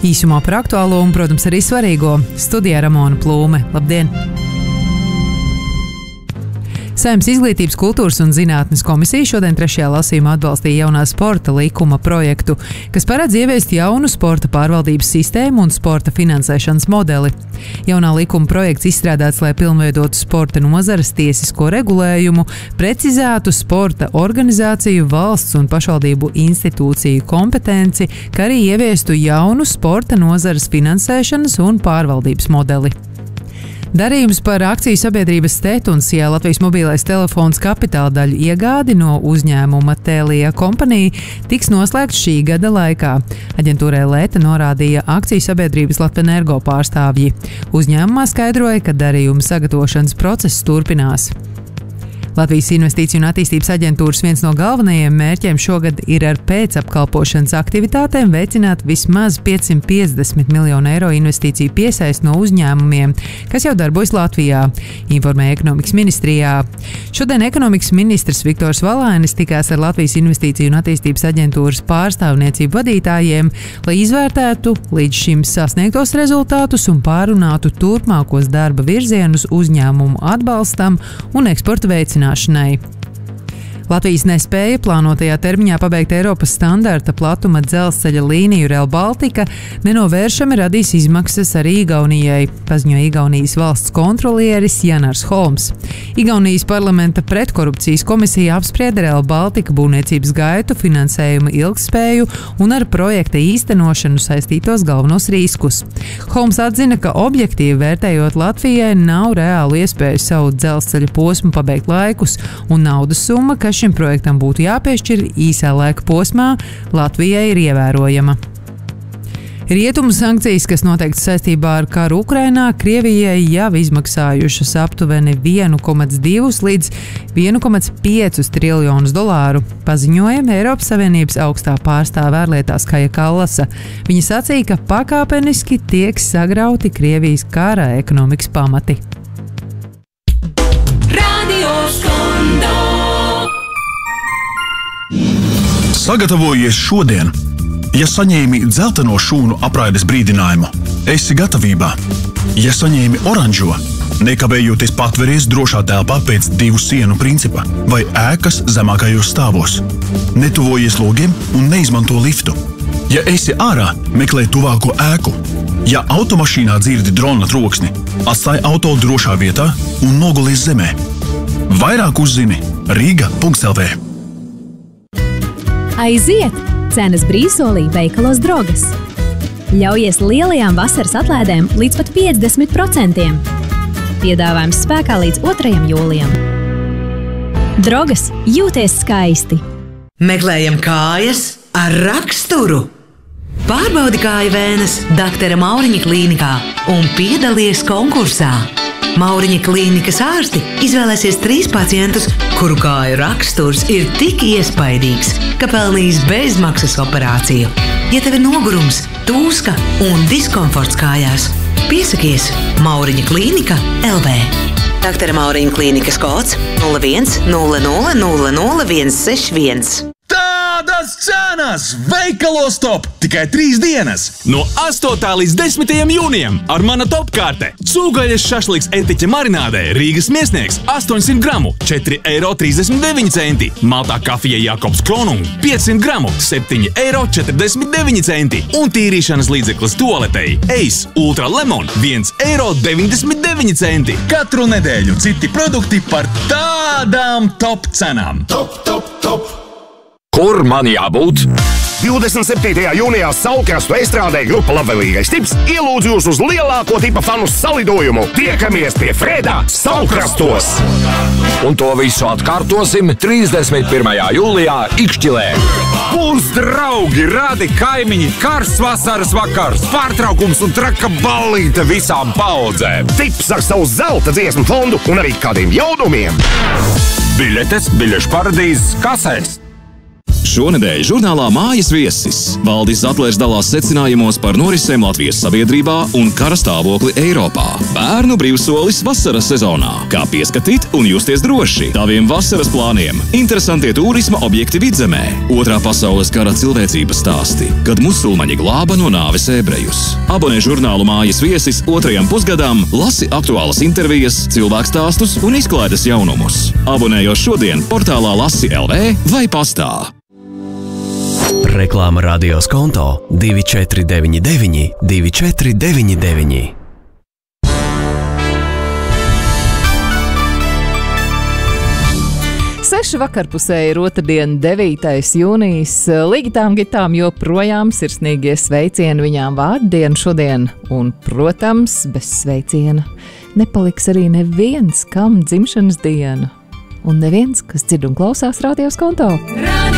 Īsumā par aktuālo un, protams, arī svarīgo. Studijā Ramona Plūme. Labdien! Saeimas Izglītības, kultūras un zinātnes komisija šodien 3. lasījumā atbalstīja jaunā sporta likuma projektu, kas paredz ieviest jaunu sporta pārvaldības sistēmu un sporta finansēšanas modeli. Jaunā likuma projekts izstrādāts, lai pilnveidotu sporta nozares tiesisko regulējumu, precizētu sporta organizāciju, valsts un pašvaldību institūciju kompetenci, kā arī ieviestu jaunu sporta nozares finansēšanas un pārvaldības modeli. Darījums par akciju sabiedrības Stetunsijā Latvijas mobilais telefons kapitāla daļu iegādi no uzņēmuma Telia kompanija tiks noslēgts šī gada laikā. Aģentūrai Leta norādīja akciju sabiedrības Latvenergo pārstāvji. Uzņēmumā skaidroja, ka darījuma sagatavošanas process turpinās. Latvijas Investīciju un attīstības aģentūras viens no galvenajiem mērķiem šogad ir ar pēcapkalpošanas aktivitātēm veicināt vismaz 550 miljonu eiro investīciju piesaist no uzņēmumiem, kas jau darbojas Latvijā, informēja ekonomikas ministrijā. Šodien ekonomikas ministrs Viktors Valainis tikās ar Latvijas Investīciju un attīstības aģentūras pārstāvniecību vadītājiem, lai izvērtētu līdz šim sasniegtos rezultātus un pārunātu turpmākos darba virzienus uzņēmumu atbalstam un eksporta veicināšanai. Latvijas nespēja plānotajā termiņā pabeigt Eiropas standarta platuma dzelzceļa līniju Rail Baltica nenovēršami radīs izmaksas arī Igaunijai, paziņoja Igaunijas valsts kontrolieris Janars Holms. Igaunijas parlamenta pretkorupcijas komisija apsprieda Rail Baltica būvniecības gaitu, finansējumu ilgspēju un ar projekta īstenošanu saistītos galvenos riskus. Holms atzina, ka objektīvi vērtējot Latvijai nav reāli iespēju savu dzelzceļa posmu pabeigt laikus, un naudas summa, kas šim projektam būtu jāpiešķir īsā laika posmā, Latvijai ir ievērojama. Rietumu sankcijas, kas noteikts saistībā ar karu Ukrainā, Krievijai jau izmaksājušas aptuveni 1,2 līdz 1,5 triljonus dolāru, paziņoja Eiropas Savienības augstā pārstāve ārlietās Kaja Kallasa. Viņa sacīja, ka pakāpeniski tiek sagrauti Krievijas kara ekonomikas pamati. Sagatavojies šodien! Ja saņēmi dzelteno šūnu apraides brīdinājumu, esi gatavībā. Ja saņēmi oranžo, nekavējoties patveries drošā telpā pēc 2 sienu principa vai ēkas zemākajos stāvos. Netuvojies logiem un neizmanto liftu. Ja esi ārā, meklē tuvāko ēku. Ja automašīnā dzirdi drona troksni, atstāj auto drošā vietā un nogulies zemē. Vairāk uzzini Riga.lv. Aiziet! Cenas brīvsolī veikalos Drogas. Ļaujies lielajām vasaras atlaidēm līdz pat 50%. Piedāvājums spēkā līdz 2. jūlijam. Drogas, jūties skaisti! Meklējam kājas ar raksturu! Pārbaudi kāju vēnes Dr. Mauriņa klīnikā un piedalies konkursā! Mauriņa klīnikas ārsti izvēlēsies 3 pacientus, kuru kāju raksturs ir tik iespaidīgs, ka pelnīs bezmaksas operāciju. Ja tev ir nogurums, tūska un diskomforts kājās, piesakies Mauriņa klīnika LV. Dr. Mauriņa klīnikas kods 01 00 00 161. Tādas cenas! Veikalos Top! Tikai 3 dienas! No 8. līdz 10. jūnijam ar mana top karte. Cūgaļas šašliks etiķa marinādē Rīgas Miesnieks 800 gramu 4,39 eiro. Maltā kafija Jakobs Kronung 500 gramu 7,49 eiro. Un tīrīšanas līdzeklis tualetei Ace Ultra Lemon 1,99 eiro. Katru nedēļu citi produkti par tādām top cenām. Top, top, top! Kur man jābūt? 27. jūnijā Saulkrastu estrādē grupa Labvēlīgais tips ielūdz jūs uz lielāko tipa fanu salidojumu. Tiekamies pie Fredā Saulkrastos! Un to visu atkārtosim 31. jūlijā Ikšķilē. Būs draugi, radi, kaimiņi, karsts vasaras vakars, pārtraukums un traka ballīte visām paudzēm. Tips ar savu zelta dziesmu fondu un arī kādiem jaunumiem. Biļetes biļešu paradīzes kasēs. Šonedēļ žurnālā Mājas viesis Valdis Zatlers dalās secinājumos par norisēm Latvijas sabiedrībā un kara stāvokli Eiropā. Bērnu brīvsolis vasaras sezonā. Kā pieskatīt un justies droši taviem vasaras plāniem. Interesantie turisma objekti Vidzemē. Otrā pasaules kara cilvēcības stāsti, kad musulmaņi glāba no nāves ebrejus. Abonē žurnālu Mājas viesis 2. pusgadam, lasi aktuālas intervijas, cilvēkstāstus un izklaides jaunumus. Abonējot šodien portālā Lasi LV vai pastā. Reklāma radios konto 2499 2499. 6 vakarpusē ir otrdiena, 9. jūnijas. Ligitām Gitām joprojām sirsnīgie sveicieni viņām vārdienu šodien. Un, protams, bez sveiciena nepaliks arī neviens, kam dzimšanas diena. Un neviens, kas dzird un klausās radios konto.